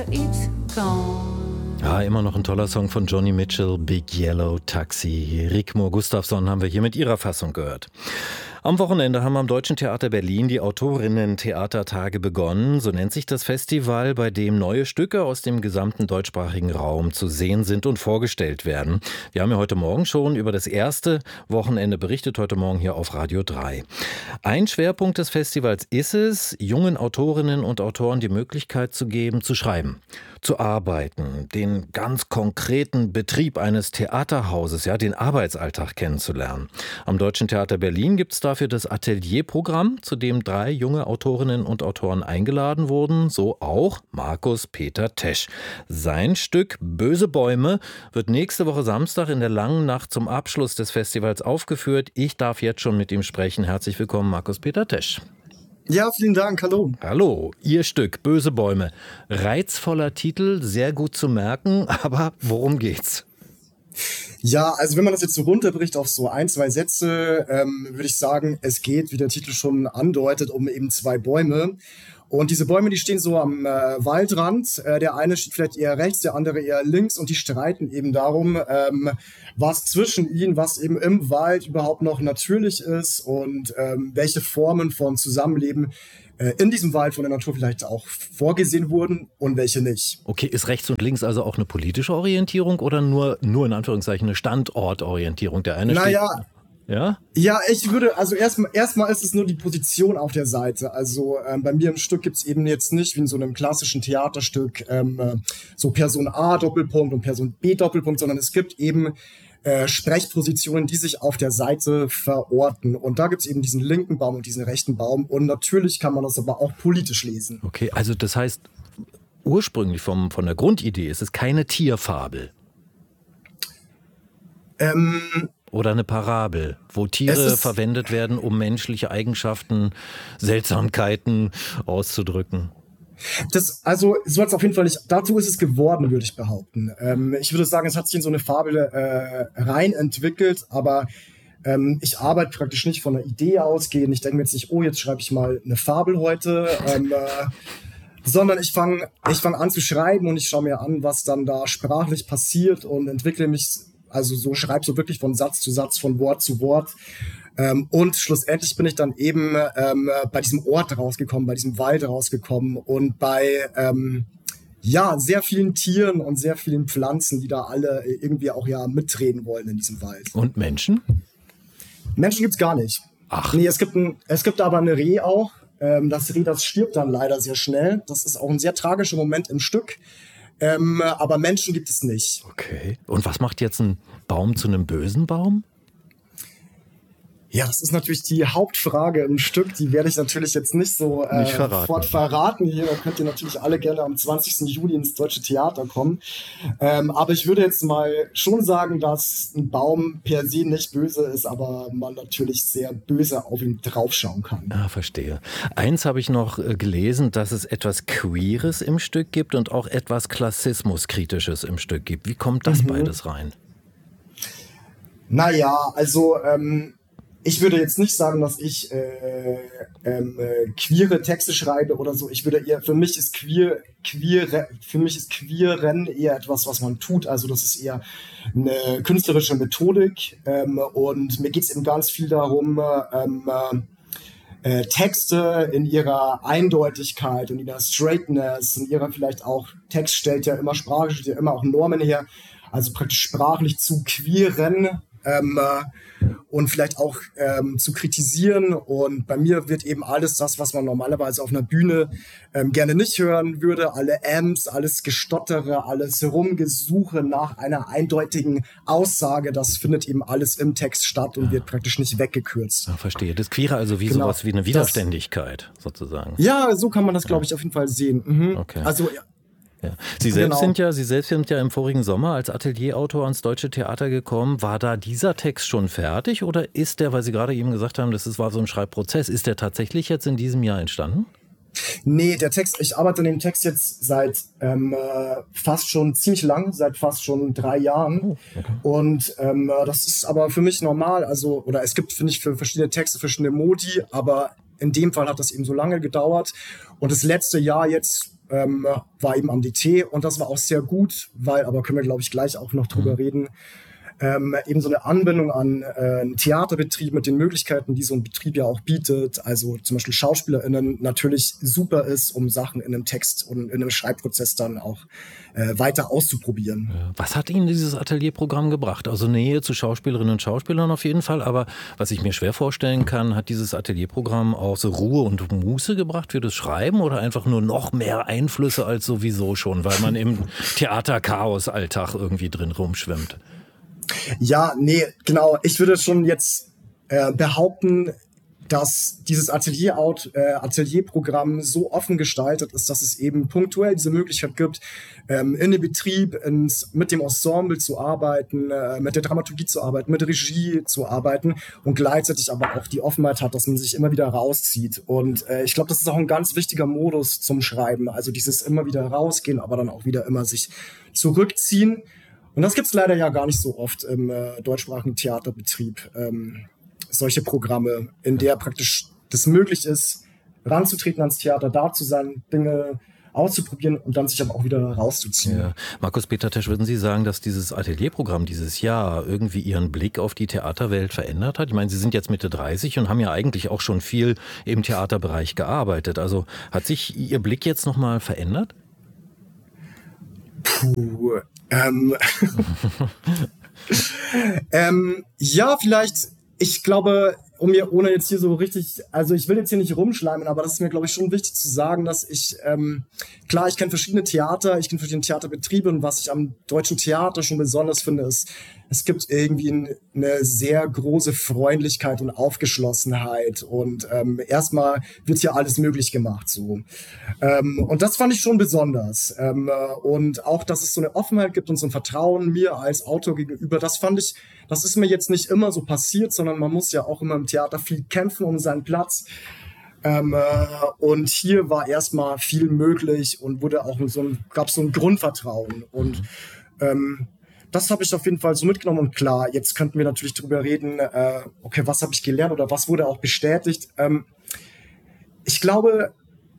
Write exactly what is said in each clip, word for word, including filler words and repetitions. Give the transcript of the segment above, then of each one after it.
It's gone. Ja, immer noch ein toller Song von Joni Mitchell, Big Yellow Taxi. Rigmor Gustafsson haben wir hier mit ihrer Fassung gehört. Am Wochenende haben am Deutschen Theater Berlin die Autorinnen-Theatertage begonnen. So nennt sich das Festival, bei dem neue Stücke aus dem gesamten deutschsprachigen Raum zu sehen sind und vorgestellt werden. Wir haben ja heute Morgen schon über das erste Wochenende berichtet, heute Morgen hier auf Radio drei. Ein Schwerpunkt des Festivals ist es, jungen Autorinnen und Autoren die Möglichkeit zu geben, zu schreiben, zu arbeiten, den ganz konkreten Betrieb eines Theaterhauses, ja, den Arbeitsalltag kennenzulernen. Am Deutschen Theater Berlin gibt es dafür das Atelierprogramm, zu dem drei junge Autorinnen und Autoren eingeladen wurden, so auch Markus Peter Tesch. Sein Stück Böse Bäume wird nächste Woche Samstag in der langen Nacht zum Abschluss des Festivals aufgeführt. Ich darf jetzt schon mit ihm sprechen. Herzlich willkommen, Markus Peter Tesch. Ja, vielen Dank. Hallo. Hallo, Ihr Stück Böse Bäume. Reizvoller Titel, sehr gut zu merken, aber worum geht's? Ja, also wenn man das jetzt so runterbricht auf so ein, zwei Sätze, ähm, würde ich sagen, es geht, wie der Titel schon andeutet, um eben zwei Bäume. Und diese Bäume, die stehen so am äh, Waldrand. Äh, der eine steht vielleicht eher rechts, der andere eher links. Und die streiten eben darum, ähm, was zwischen ihnen, was eben im Wald überhaupt noch natürlich ist und ähm, welche Formen von Zusammenleben äh, in diesem Wald von der Natur vielleicht auch vorgesehen wurden und welche nicht. Okay, ist rechts und links also auch eine politische Orientierung oder nur, nur in Anführungszeichen eine Standortorientierung? Der eine naja, steht... Ja? Ja, ich würde, also erstmal erstmal ist es nur die Position auf der Seite. Also ähm, bei mir im Stück gibt's eben jetzt nicht, wie in so einem klassischen Theaterstück, ähm, so Person A Doppelpunkt und Person B Doppelpunkt, sondern es gibt eben äh, Sprechpositionen, die sich auf der Seite verorten. Und da gibt's eben diesen linken Baum und diesen rechten Baum. Und natürlich kann man das aber auch politisch lesen. Okay, also das heißt, ursprünglich vom, von der Grundidee ist es keine Tierfabel. Ähm... Oder eine Parabel, wo Tiere verwendet werden, um menschliche Eigenschaften, Seltsamkeiten auszudrücken. Das, also, so hat es auf jeden Fall nicht, dazu ist es geworden, würde ich behaupten. Ähm, ich würde sagen, es hat sich in so eine Fabel äh, rein entwickelt, aber ähm, ich arbeite praktisch nicht von einer Idee ausgehend. Ich denke mir jetzt nicht, oh, jetzt schreibe ich mal eine Fabel heute, ähm, äh, sondern ich fange ich fang an zu schreiben und ich schaue mir an, was dann da sprachlich passiert und entwickle mich. Also so schreib so wirklich von Satz zu Satz, von Wort zu Wort. Ähm, und schlussendlich bin ich dann eben ähm, bei diesem Ort rausgekommen, bei diesem Wald rausgekommen und bei ähm, ja sehr vielen Tieren und sehr vielen Pflanzen, die da alle irgendwie auch ja mitreden wollen in diesem Wald. Und Menschen? Menschen gibt's gar nicht. Ach. Nee, es gibt, ein, es gibt aber eine Reh auch. Ähm, das Reh, das stirbt dann leider sehr schnell. Das ist auch ein sehr tragischer Moment im Stück. Ähm, aber Menschen gibt es nicht. Okay. Und was macht jetzt ein Baum zu einem bösen Baum? Ja, das ist natürlich die Hauptfrage im Stück. Die werde ich natürlich jetzt nicht so äh, nicht verraten. Fort verraten. Hier da könnt ihr natürlich alle gerne am zwanzigsten Juli ins Deutsche Theater kommen. Ähm, aber ich würde jetzt mal schon sagen, dass ein Baum per se nicht böse ist, aber man natürlich sehr böse auf ihn draufschauen kann. Ah, verstehe. Eins habe ich noch gelesen, dass es etwas Queeres im Stück gibt und auch etwas Klassismuskritisches im Stück gibt. Wie kommt das mhm. beides rein? Naja, also ähm, ich würde jetzt nicht sagen, dass ich äh, ähm, äh, queere Texte schreibe oder so. Ich würde eher, für mich ist queer, queer, für mich ist Queeren eher etwas, was man tut. Also das ist eher eine künstlerische Methodik. Ähm, und mir geht es eben ganz viel darum, ähm, äh, Texte in ihrer Eindeutigkeit und in ihrer Straightness, in ihrer vielleicht auch, Text stellt ja immer Sprache, stellt ja immer auch Normen her. Also praktisch sprachlich zu queeren. Ähm, und vielleicht auch ähm, zu kritisieren. Und bei mir wird eben alles das, was man normalerweise auf einer Bühne ähm, gerne nicht hören würde, alle Amps, alles Gestottere, alles Rumgesuche nach einer eindeutigen Aussage, das findet eben alles im Text statt und ja. wird praktisch nicht weggekürzt. Ja, verstehe. Das Queere also wie genau. sowas wie eine Widerständigkeit das, sozusagen. Ja, so kann man das, glaube ich, auf jeden Fall sehen. Mhm. Okay. Also Ja. Sie selbst genau. sind ja, Sie selbst sind ja im vorigen Sommer als Atelierautor ans Deutsche Theater gekommen. War da dieser Text schon fertig oder ist der, weil Sie gerade eben gesagt haben, das war so ein Schreibprozess, ist der tatsächlich jetzt in diesem Jahr entstanden? Nee, der Text, ich arbeite an dem Text jetzt seit ähm, fast schon ziemlich lang, seit fast schon drei Jahren. Oh, okay. Und ähm, das ist aber für mich normal, also, oder es gibt, finde ich, für verschiedene Texte verschiedene Modi, aber in dem Fall hat das eben so lange gedauert. Und das letzte Jahr jetzt ähm, war eben am D T und das war auch sehr gut, weil, aber können wir glaube ich gleich auch noch drüber reden, Ähm, eben so eine Anbindung an äh, einen Theaterbetrieb mit den Möglichkeiten, die so ein Betrieb ja auch bietet, also zum Beispiel SchauspielerInnen, natürlich super ist, um Sachen in einem Text und in einem Schreibprozess dann auch äh, weiter auszuprobieren. Ja. Was hat Ihnen dieses Atelierprogramm gebracht? Also Nähe zu Schauspielerinnen und Schauspielern auf jeden Fall, aber was ich mir schwer vorstellen kann, hat dieses Atelierprogramm auch so Ruhe und Muße gebracht für das Schreiben oder einfach nur noch mehr Einflüsse als sowieso schon, weil man im Theaterchaos-Alltag irgendwie drin rumschwimmt? Ja, nee, genau. Ich würde schon jetzt äh, behaupten, dass dieses Atelier äh, Atelierprogramm so offen gestaltet ist, dass es eben punktuell diese Möglichkeit gibt, ähm, in dem Betrieb ins, mit dem Ensemble zu arbeiten, äh, mit der Dramaturgie zu arbeiten, mit Regie zu arbeiten und gleichzeitig aber auch die Offenheit hat, dass man sich immer wieder rauszieht. Und äh, ich glaube, das ist auch ein ganz wichtiger Modus zum Schreiben. Also dieses immer wieder rausgehen, aber dann auch wieder immer sich zurückziehen. Und das gibt's leider ja gar nicht so oft im äh, deutschsprachigen Theaterbetrieb. Ähm, solche Programme, in der praktisch das möglich ist, ranzutreten ans Theater, da zu sein, Dinge auszuprobieren und dann sich aber auch wieder rauszuziehen. Ja. Markus Petertesch, würden Sie sagen, dass dieses Atelierprogramm dieses Jahr irgendwie Ihren Blick auf die Theaterwelt verändert hat? Ich meine, Sie sind jetzt Mitte dreißig und haben ja eigentlich auch schon viel im Theaterbereich gearbeitet. Also hat sich Ihr Blick jetzt nochmal verändert? Puh, ähm, ähm, ja, vielleicht, ich glaube, um mir, ohne jetzt hier so richtig, also ich will jetzt hier nicht rumschleimen, aber das ist mir, glaube ich, schon wichtig zu sagen, dass ich, ähm, klar, ich kenne verschiedene Theater, ich kenne verschiedene Theaterbetriebe und was ich am deutschen Theater schon besonders finde, ist, es gibt irgendwie ein, eine sehr große Freundlichkeit und Aufgeschlossenheit und ähm, erstmal wird hier alles möglich gemacht, so. Ähm, und das fand ich schon besonders. Ähm, und auch, dass es so eine Offenheit gibt und so ein Vertrauen mir als Autor gegenüber, das fand ich, das ist mir jetzt nicht immer so passiert, sondern man muss ja auch immer im Theater viel kämpfen um seinen Platz. Ähm, äh, und hier war erstmal viel möglich und wurde auch so ein, gab so ein Grundvertrauen. Und ähm, das habe ich auf jeden Fall so mitgenommen. Und klar, jetzt könnten wir natürlich drüber reden, äh, okay, was habe ich gelernt oder was wurde auch bestätigt. Ähm, ich glaube,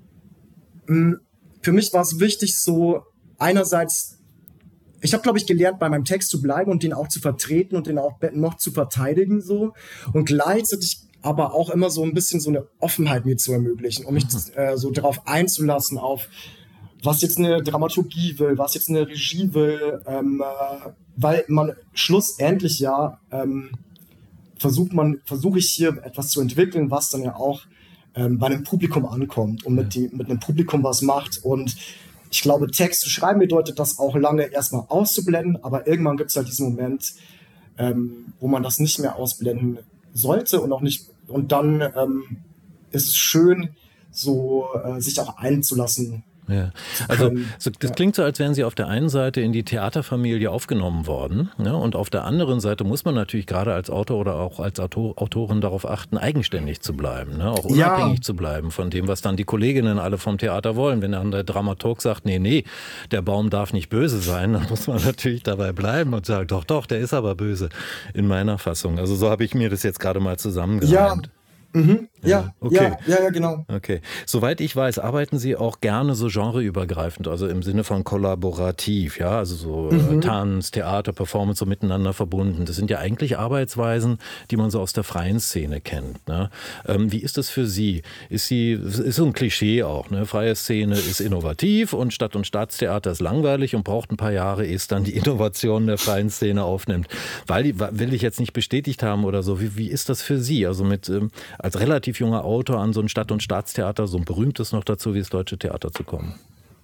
mh, für mich war es wichtig, so einerseits, ich habe, glaube ich, gelernt, bei meinem Text zu bleiben und den auch zu vertreten und den auch noch zu verteidigen, so. Und gleichzeitig aber auch immer so ein bisschen so eine Offenheit mir zu ermöglichen, um mich äh, so darauf einzulassen, auf was jetzt eine Dramaturgie will, was jetzt eine Regie will, ähm, äh, weil man schlussendlich ja ähm, versucht man, versuche ich hier etwas zu entwickeln, was dann ja auch ähm, bei einem Publikum ankommt und mit, die, mit einem Publikum was macht. Und ich glaube, Text zu schreiben bedeutet das auch lange erstmal auszublenden, aber irgendwann gibt es halt diesen Moment, ähm, wo man das nicht mehr ausblenden sollte und auch nicht. Und dann ähm, ist es schön, so äh, sich auch einzulassen. Ja. Also so, das klingt so, als wären Sie auf der einen Seite in die Theaterfamilie aufgenommen worden, ne? Und auf der anderen Seite muss man natürlich gerade als Autor oder auch als Autor, Autorin darauf achten, eigenständig zu bleiben, ne? Auch unabhängig ja. zu bleiben von dem, was dann die Kolleginnen alle vom Theater wollen. Wenn dann der Dramaturg sagt, nee, nee, der Baum darf nicht böse sein, dann muss man natürlich dabei bleiben und sagen, doch, doch, der ist aber böse in meiner Fassung. Also so habe ich mir das jetzt gerade mal zusammengereimt. Ja. Mhm. Ja, ja, okay. ja, ja, ja, genau. Okay. Soweit ich weiß, arbeiten Sie auch gerne so genreübergreifend, also im Sinne von kollaborativ, ja, also so mhm. Tanz, Theater, Performance so miteinander verbunden. Das sind ja eigentlich Arbeitsweisen, die man so aus der freien Szene kennt, ne? Ähm, wie ist das für Sie? Ist sie, ist so ein Klischee auch, ne? Freie Szene ist innovativ und Stadt- und Staatstheater ist langweilig und braucht ein paar Jahre, ehe es dann die Innovation der freien Szene aufnimmt. Weil die, will ich jetzt nicht bestätigt haben oder so. Wie, wie ist das für Sie? Also mit ähm, als relativ junger Autor an so ein Stadt- und Staatstheater, so ein berühmtes noch dazu wie das Deutsche Theater zu kommen?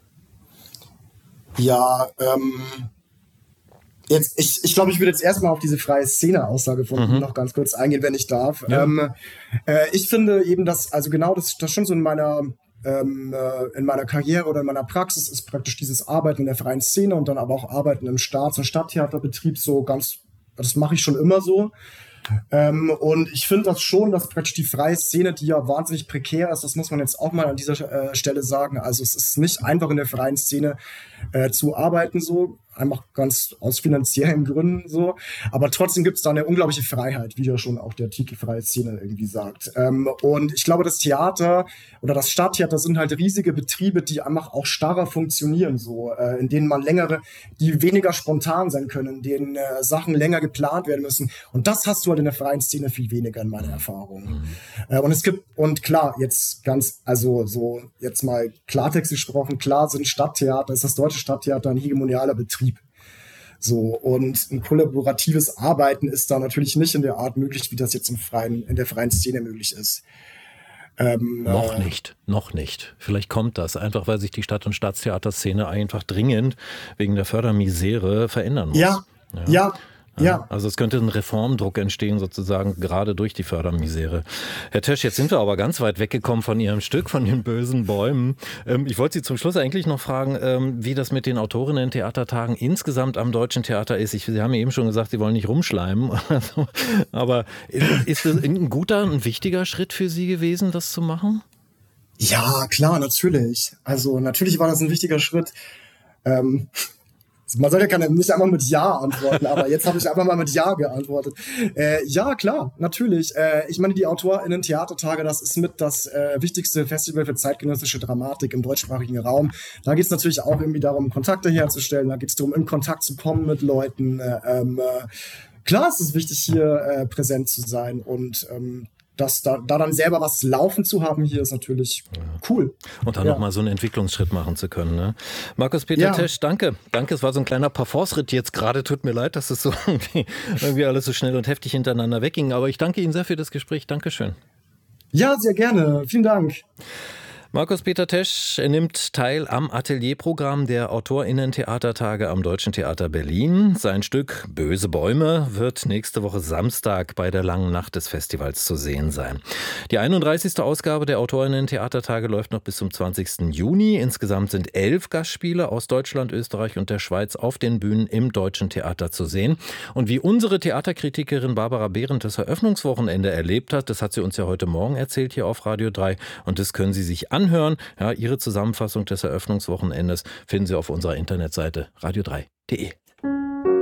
Ja, ähm, jetzt, ich, ich glaube, ich würde jetzt erstmal auf diese freie Szene-Aussage von mhm. noch ganz kurz eingehen, wenn ich darf. Ja. Ähm, äh, ich finde eben, dass, also genau das, das schon so in meiner, ähm, äh, in meiner Karriere oder in meiner Praxis ist praktisch dieses Arbeiten in der freien Szene und dann aber auch Arbeiten im Staats- und Stadttheaterbetrieb so ganz, das mache ich schon immer so. Ähm, und ich finde das schon, dass praktisch die freie Szene, die ja wahnsinnig prekär ist, das muss man jetzt auch mal an dieser äh, Stelle sagen, also es ist nicht einfach in der freien Szene äh, zu arbeiten so, einfach ganz aus finanziellen Gründen so. Aber trotzdem gibt es da eine unglaubliche Freiheit, wie ja schon auch der Titel Freie Szene irgendwie sagt. Ähm, und ich glaube, das Theater oder das Stadttheater sind halt riesige Betriebe, die einfach auch starrer funktionieren, so, äh, in denen man längere, die weniger spontan sein können, in denen äh, Sachen länger geplant werden müssen. Und das hast du halt in der freien Szene viel weniger in meiner Erfahrung. Mhm. Äh, und es gibt, und klar, jetzt ganz, also so jetzt mal Klartext gesprochen, klar sind Stadttheater, ist das deutsche Stadttheater ein hegemonialer Betrieb. So, und ein kollaboratives Arbeiten ist da natürlich nicht in der Art möglich, wie das jetzt im freien, in der freien Szene möglich ist. Ähm, noch äh, nicht, noch nicht. Vielleicht kommt das, einfach weil sich die Stadt- und Staatstheaterszene einfach dringend wegen der Fördermisere verändern muss. Ja, ja. ja. Ja. Also es könnte ein Reformdruck entstehen, sozusagen gerade durch die Fördermisere. Herr Tesch, jetzt sind wir aber ganz weit weggekommen von Ihrem Stück, von den bösen Bäumen. Ähm, ich wollte Sie zum Schluss eigentlich noch fragen, ähm, wie das mit den Autorinnen-Theatertagen insgesamt am Deutschen Theater ist. Ich, Sie haben ja eben schon gesagt, Sie wollen nicht rumschleimen. Aber ist, ist das ein guter, ein wichtiger Schritt für Sie gewesen, das zu machen? Ja, klar, natürlich. Also natürlich war das ein wichtiger Schritt. Ähm Man soll ja keine, nicht einmal mit Ja antworten, aber jetzt habe ich einfach mal mit Ja geantwortet. Äh, ja, klar, natürlich. Äh, ich meine, die AutorInnen-Theatertage, das ist mit das äh, wichtigste Festival für zeitgenössische Dramatik im deutschsprachigen Raum. Da geht es natürlich auch irgendwie darum, Kontakte herzustellen. Da geht es darum, in Kontakt zu kommen mit Leuten. Äh, ähm, äh, klar ist es wichtig, hier äh, präsent zu sein und ähm, Das, da, da dann selber was laufen zu haben hier, ist natürlich cool. Und dann ja. nochmal so einen Entwicklungsschritt machen zu können. Ne? Markus Peter ja. Tesch, danke. Danke, es war so ein kleiner Parforce-Ritt jetzt gerade. Tut mir leid, dass es so irgendwie, irgendwie alles so schnell und heftig hintereinander wegging. Aber ich danke Ihnen sehr für das Gespräch. Dankeschön. Ja, sehr gerne. Vielen Dank. Markus Peter Tesch nimmt teil am Atelierprogramm der AutorInnen-Theatertage am Deutschen Theater Berlin. Sein Stück Böse Bäume wird nächste Woche Samstag bei der Langen Nacht des Festivals zu sehen sein. Die einunddreißigste Ausgabe der AutorInnen-Theatertage läuft noch bis zum zwanzigsten Juni. Insgesamt sind elf Gastspiele aus Deutschland, Österreich und der Schweiz auf den Bühnen im Deutschen Theater zu sehen. Und wie unsere Theaterkritikerin Barbara Behrendt das Eröffnungswochenende erlebt hat, das hat sie uns ja heute Morgen erzählt hier auf Radio drei. Und das können Sie sich anhören. Ja, Ihre Zusammenfassung des Eröffnungswochenendes finden Sie auf unserer Internetseite radio drei punkt de.